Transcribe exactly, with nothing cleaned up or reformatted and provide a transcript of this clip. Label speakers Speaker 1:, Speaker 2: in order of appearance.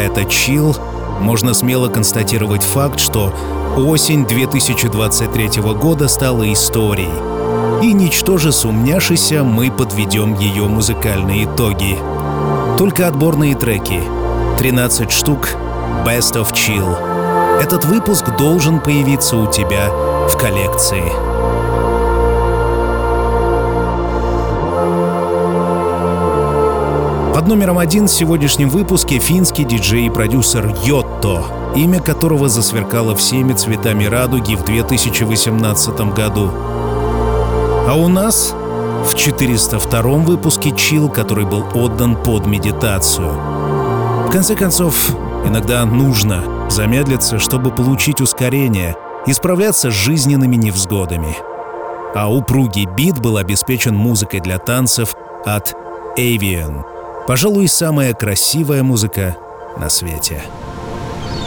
Speaker 1: это Chill, можно смело констатировать факт, что осень две тысячи двадцать третьего года стала историей. И, ничтоже сумняшися, мы подведем ее музыкальные итоги. Только отборные треки. тринадцать штук Best of Chill. Этот выпуск должен появиться у тебя в коллекции. Под номером один в сегодняшнем выпуске финский диджей и продюсер Йотто, имя которого засверкало всеми цветами радуги в две тысячи восемнадцатом году. А у нас в четыреста втором выпуске Chill, который был отдан под медитацию. В конце концов, иногда нужно замедлиться, чтобы получить ускорение и справляться с жизненными невзгодами. А упругий бит был обеспечен музыкой для танцев от Avian. Пожалуй, самая красивая музыка на свете.